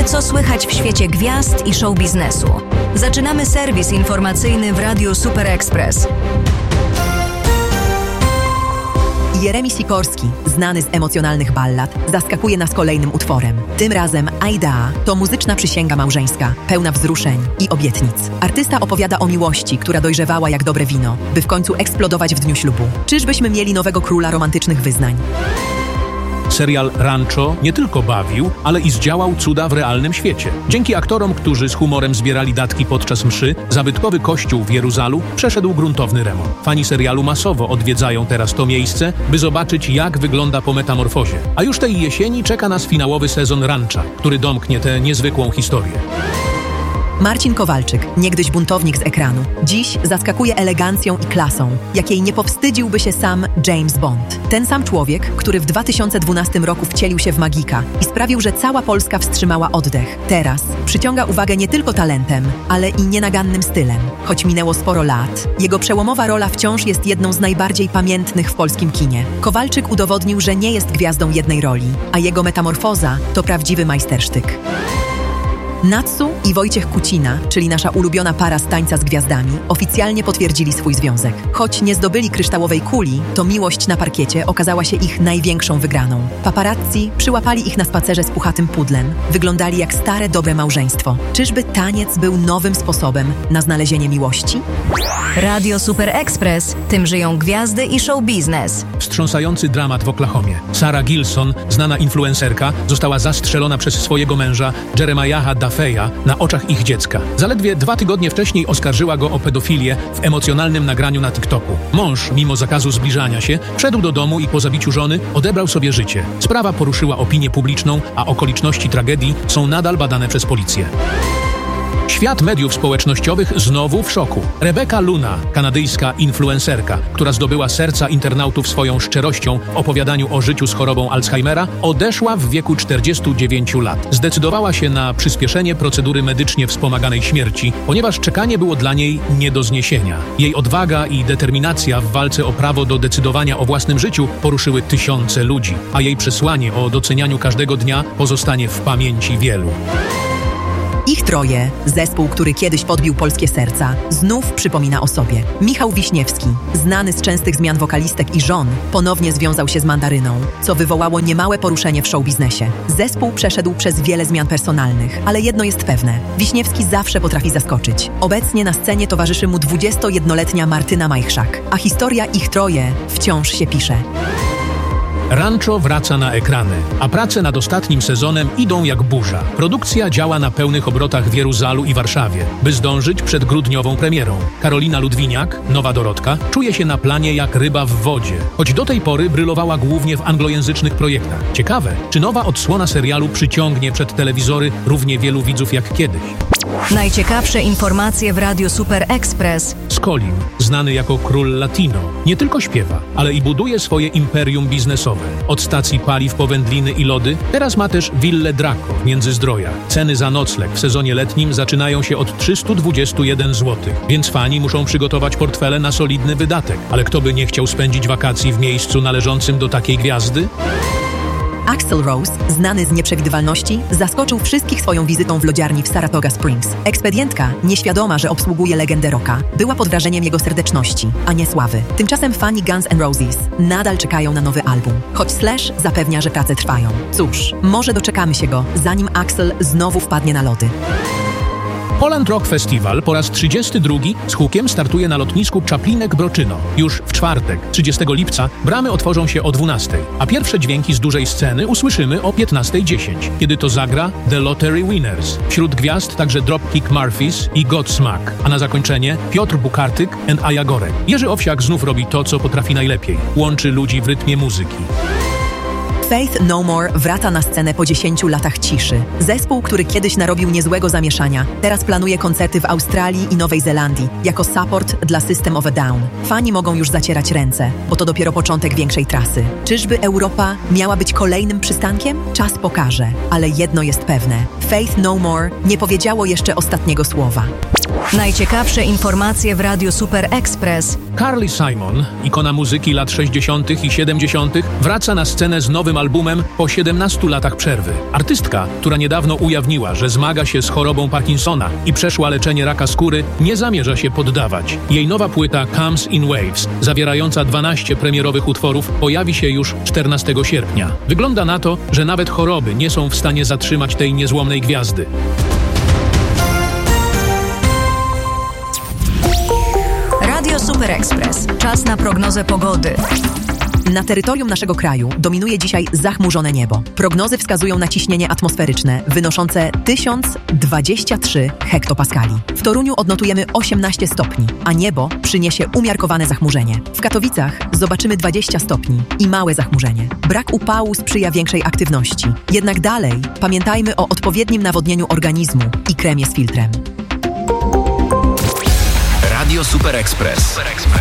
Co słychać w świecie gwiazd i show biznesu? Zaczynamy serwis informacyjny w Radiu Super Express. Jeremi Sikorski, znany z emocjonalnych ballad, zaskakuje nas kolejnym utworem. Tym razem Aida to muzyczna przysięga małżeńska, pełna wzruszeń i obietnic. Artysta opowiada o miłości, która dojrzewała jak dobre wino, by w końcu eksplodować w dniu ślubu. Czyżbyśmy mieli nowego króla romantycznych wyznań? Serial Rancho nie tylko bawił, ale i zdziałał cuda w realnym świecie. Dzięki aktorom, którzy z humorem zbierali datki podczas mszy, zabytkowy kościół w Jeruzalu przeszedł gruntowny remont. Fani serialu masowo odwiedzają teraz to miejsce, by zobaczyć, jak wygląda po metamorfozie. A już tej jesieni czeka nas finałowy sezon Rancha, który domknie tę niezwykłą historię. Marcin Kowalczyk, niegdyś buntownik z ekranu, dziś zaskakuje elegancją i klasą, jakiej nie powstydziłby się sam James Bond. Ten sam człowiek, który w 2012 roku wcielił się w magika i sprawił, że cała Polska wstrzymała oddech. Teraz przyciąga uwagę nie tylko talentem, ale i nienagannym stylem. Choć minęło sporo lat, jego przełomowa rola wciąż jest jedną z najbardziej pamiętnych w polskim kinie. Kowalczyk udowodnił, że nie jest gwiazdą jednej roli, a jego metamorfoza to prawdziwy majstersztyk. Natsu i Wojciech Kucina, czyli nasza ulubiona para z Tańca z Gwiazdami, oficjalnie potwierdzili swój związek. Choć nie zdobyli kryształowej kuli, to miłość na parkiecie okazała się ich największą wygraną. Paparazzi przyłapali ich na spacerze z puchatym pudlem. Wyglądali jak stare, dobre małżeństwo. Czyżby taniec był nowym sposobem na znalezienie miłości? Radio Super Express. Tym żyją gwiazdy i show biznes. Wstrząsający dramat w Oklahomie. Sarah Gilson, znana influencerka, została zastrzelona przez swojego męża Jeremiaha Daffeya na oczach ich dziecka. Zaledwie 2 tygodnie wcześniej oskarżyła go o pedofilię w emocjonalnym nagraniu na TikToku. Mąż, mimo zakazu zbliżania się, wszedł do domu i po zabiciu żony odebrał sobie życie. Sprawa poruszyła opinię publiczną, a okoliczności tragedii są nadal badane przez policję. Świat mediów społecznościowych znowu w szoku. Rebecca Luna, kanadyjska influencerka, która zdobyła serca internautów swoją szczerością w opowiadaniu o życiu z chorobą Alzheimera, odeszła w wieku 49 lat. Zdecydowała się na przyspieszenie procedury medycznie wspomaganej śmierci, ponieważ czekanie było dla niej nie do zniesienia. Jej odwaga i determinacja w walce o prawo do decydowania o własnym życiu poruszyły tysiące ludzi, a jej przesłanie o docenianiu każdego dnia pozostanie w pamięci wielu. Ich troje, zespół, który kiedyś podbił polskie serca, znów przypomina o sobie. Michał Wiśniewski, znany z częstych zmian wokalistek i żon, ponownie związał się z Mandaryną, co wywołało niemałe poruszenie w showbiznesie. Zespół przeszedł przez wiele zmian personalnych, ale jedno jest pewne. Wiśniewski zawsze potrafi zaskoczyć. Obecnie na scenie towarzyszy mu 21-letnia Martyna Majchrzak, a historia Ich troje wciąż się pisze. Rancho wraca na ekrany, a prace nad ostatnim sezonem idą jak burza. Produkcja działa na pełnych obrotach w Jeruzalu i Warszawie, by zdążyć przed grudniową premierą. Karolina Ludwiniak, nowa Dorotka, czuje się na planie jak ryba w wodzie, choć do tej pory brylowała głównie w anglojęzycznych projektach. Ciekawe, czy nowa odsłona serialu przyciągnie przed telewizory równie wielu widzów jak kiedyś. Najciekawsze informacje w Radiu Super Express. Skolin, znany jako król Latino, nie tylko śpiewa, ale i buduje swoje imperium biznesowe. Od stacji paliw po wędliny i lody, teraz ma też willę Draco w Międzyzdrojach. Ceny za nocleg w sezonie letnim zaczynają się od 321 zł, więc fani muszą przygotować portfele na solidny wydatek. Ale kto by nie chciał spędzić wakacji w miejscu należącym do takiej gwiazdy? Axl Rose, znany z nieprzewidywalności, zaskoczył wszystkich swoją wizytą w lodziarni w Saratoga Springs. Ekspedientka, nieświadoma, że obsługuje legendę rocka, była pod wrażeniem jego serdeczności, a nie sławy. Tymczasem fani Guns N' Roses nadal czekają na nowy album, choć Slash zapewnia, że prace trwają. Cóż, może doczekamy się go, zanim Axl znowu wpadnie na lody. Poland Rock Festival po raz 32 z hukiem startuje na lotnisku Czaplinek-Broczyno. Już w czwartek, 30 lipca, bramy otworzą się o 12, a pierwsze dźwięki z dużej sceny usłyszymy o 15:10, kiedy to zagra The Lottery Winners. Wśród gwiazd także Dropkick Murphys i Godsmack, a na zakończenie Piotr Bukartyk and Aja Gorek. Jerzy Owsiak znów robi to, co potrafi najlepiej. Łączy ludzi w rytmie muzyki. Faith No More wraca na scenę po 10 latach ciszy. Zespół, który kiedyś narobił niezłego zamieszania, teraz planuje koncerty w Australii i Nowej Zelandii jako support dla System of a Down. Fani mogą już zacierać ręce, bo to dopiero początek większej trasy. Czyżby Europa miała być kolejnym przystankiem? Czas pokaże, ale jedno jest pewne. Faith No More nie powiedziało jeszcze ostatniego słowa. Najciekawsze informacje w Radiu Super Express. Carly Simon, ikona muzyki lat 60. i 70., wraca na scenę z nowym albumem po 17 latach przerwy. Artystka, która niedawno ujawniła, że zmaga się z chorobą Parkinsona i przeszła leczenie raka skóry, nie zamierza się poddawać. Jej nowa płyta Comes in Waves, zawierająca 12 premierowych utworów, pojawi się już 14 sierpnia. Wygląda na to, że nawet choroby nie są w stanie zatrzymać tej niezłomnej gwiazdy. Radio Super Express. Czas na prognozę pogody. Na terytorium naszego kraju dominuje dzisiaj zachmurzone niebo. Prognozy wskazują na ciśnienie atmosferyczne wynoszące 1023 hektopaskali. W Toruniu odnotujemy 18 stopni, a niebo przyniesie umiarkowane zachmurzenie. W Katowicach zobaczymy 20 stopni i małe zachmurzenie. Brak upału sprzyja większej aktywności. Jednak dalej pamiętajmy o odpowiednim nawodnieniu organizmu i kremie z filtrem. Radio Super Express.